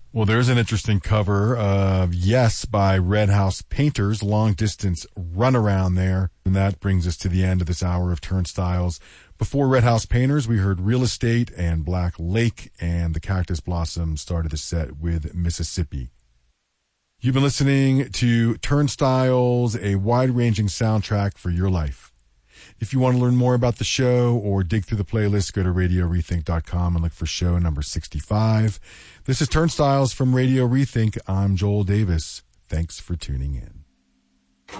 Well, there's an interesting cover of Yes by Red House Painters, long distance runaround there. And that brings us to the end of this hour of Turnstiles. Before Red House Painters, we heard Real Estate and Black Lake, and the Cactus Blossom started the set with Mississippi. You've been listening to Turnstiles, a wide-ranging soundtrack for your life. If you want to learn more about the show or dig through the playlist, go to RadioRethink.com and look for show number 65. This is Turnstiles from Radio Rethink. I'm Joel Davis. Thanks for tuning in.